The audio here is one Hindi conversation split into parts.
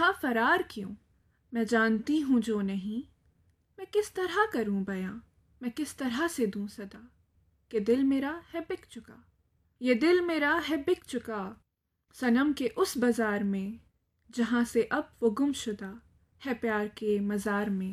इतना फरार क्यों? मैं जानती हूँ जो नहीं, मैं किस तरह करूँ बयां, मैं किस तरह से दूँ सदा कि दिल मेरा है बिक चुका, ये दिल मेरा है बिक चुका सनम के उस बाजार में जहाँ से अब वो गुमशुदा है प्यार के मज़ार में।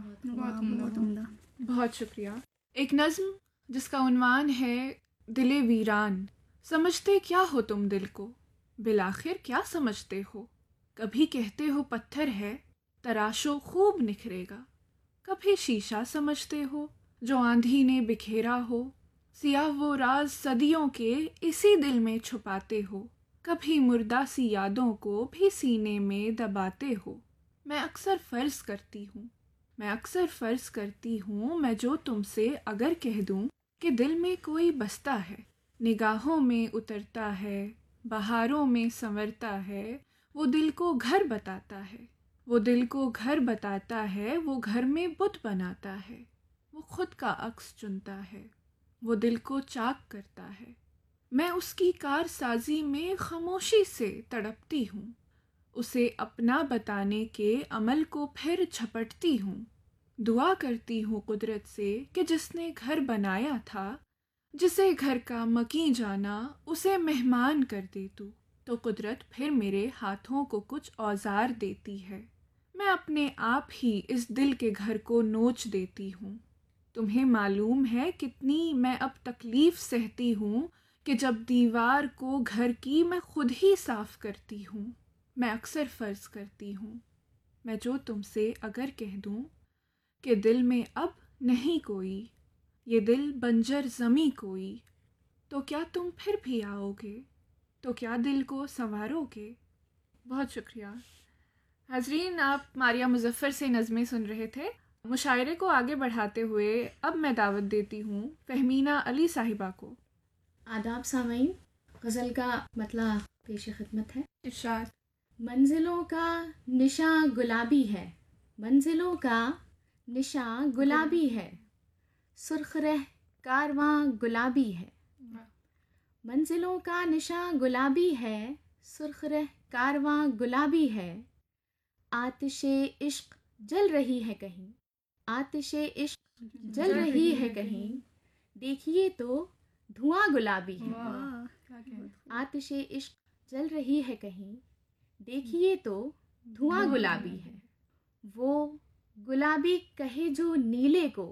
बहुत उम्दा। बहुत शुक्रिया। एक नज़्म जिसका उन्वान है दिले वीरान। समझते क्या हो तुम दिल को, बिलाखिर क्या समझते हो? कभी कहते हो पत्थर है, तराशो खूब निखरेगा। कभी शीशा समझते हो जो आंधी ने बिखेरा हो, सियाह वो राज सदियों के इसी दिल में छुपाते हो। कभी मुर्दा सी यादों को भी सीने में दबाते हो। मैं अक्सर फ़र्ज़ करती हूँ, मैं अक्सर फ़र्ज़ करती हूँ, मैं जो तुमसे अगर कह दूँ कि दिल में कोई बसता है, निगाहों में उतरता है, बहारों में संवरता है, वो दिल को घर बताता है, वो दिल को घर बताता है, वो घर में बुत बनाता है, वो खुद का अक्स चुनता है, वो दिल को चाक करता है। मैं उसकी कारसाजी में खामोशी से तड़पती हूँ, उसे अपना बताने के अमल को फिर झपटती हूँ। दुआ करती हूँ कुदरत से कि जिसने घर बनाया था, जिसे घर का मकीन जाना, उसे मेहमान कर दे तू। तो कुदरत फिर मेरे हाथों को कुछ औजार देती है। मैं अपने आप ही इस दिल के घर को नोच देती हूँ। तुम्हें मालूम है कितनी मैं अब तकलीफ सहती हूँ कि जब दीवार को घर की मैं खुद ही साफ करती हूँ। मैं अक्सर फ़र्ज़ करती हूँ, मैं जो तुमसे अगर कह दूँ कि दिल में अब नहीं कोई, ये दिल बंजर ज़मी कोई, तो क्या तुम फिर भी आओगे, तो क्या दिल को संवारोगे? बहुत शुक्रिया। हाज़रीन, आप मारिया मुज़फ़्फ़र से नज़में सुन रहे थे। मुशायरे को आगे बढ़ाते हुए अब मैं दावत देती हूँ फ़हमीना अली साहिबा को। आदाब सामीन, गज़ल का मतला पेश खिदमत है। इरशाद। मंजिलों का निशां गुलाबी है, मंजिलों का निशां गुलाबी है, सुर्ख रह कारवां गुलाबी है। मंजिलों का निशां गुलाबी है, सुर्ख रह कारवां गुलाबी है। आतिशे इश्क जल रही है कहीं, आतिशे इश्क जल रही है कहीं, देखिए तो धुआं गुलाबी है। आतिशे इश्क जल रही है कहीं, देखिए तो धुआं गुलाबी है। वो गुलाबी कहे जो नीले को,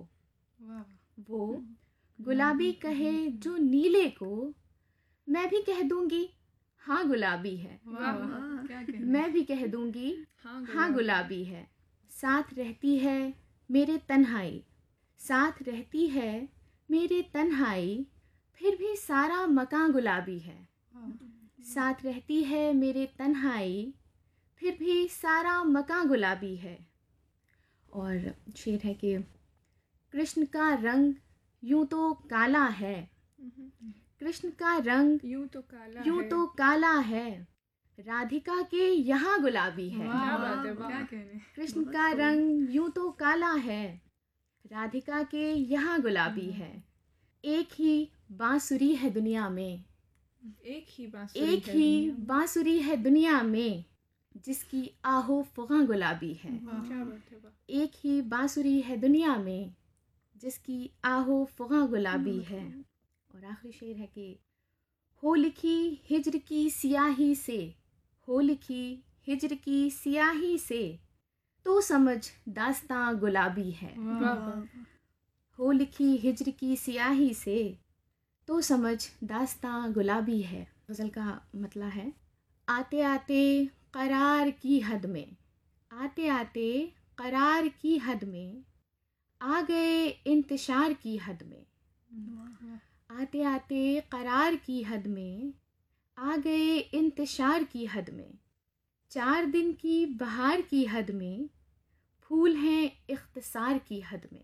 वो गुलाबी कहे जो नीले को, मैं भी कह दूंगी हाँ गुलाबी है। मैं भी कह दूंगी हाँ गुलाबी है। साथ रहती है मेरे तन्हाई, साथ रहती है मेरे तन्हाई, फिर भी सारा मकान गुलाबी है। साथ रहती है मेरे तन्हाई, फिर भी सारा मकान गुलाबी है। और शेर है कि कृष्ण का रंग यूं तो काला है, कृष्ण का रंग यूं तो काला है, राधिका के यहाँ गुलाबी है। कृष्ण का रंग यूं तो काला है, राधिका के यहाँ गुलाबी है। एक ही बांसुरी है दुनिया में, एक ही बांसुरी है दुनिया में, जिसकी आहो फ़ग़ां गुलाबी है। एक ही बांसुरी है दुनिया में, जिसकी आहो फ़ग़ां गुलाबी है। और आखिरी शेर है कि हो लिखी हिज्र की सियाही से, हो लिखी हिज्र की सियाही से, तो समझ दास्तां गुलाबी है। हो लिखी हिज्र की सियाही से, तो समझ दास्तां गुलाबी है। गज़ल का मतला है आते आते करार की हद में, आते आते करार की हद में, आ गए इंतशार की हद में। आते आते करार की हद में, आ गए इंतशार की हद में। 4 दिन की बहार की हद में, फूल हैं इख्तिसार की हद में।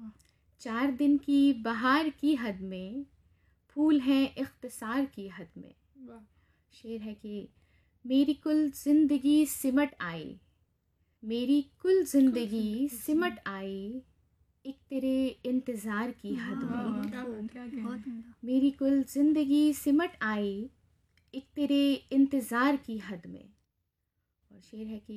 4 दिन की बहार की हद में, फूल हैं इख्तिसार की हद में। शेर है कि मेरी कुल ज़िंदगी सिमट आई, मेरी कुल ज़िंदगी सिमट आई, एक तेरे इंतज़ार की हद में। मेरी कुल ज़िंदगी सिमट आई, एक तेरे इंतज़ार की हद में। और शेर है कि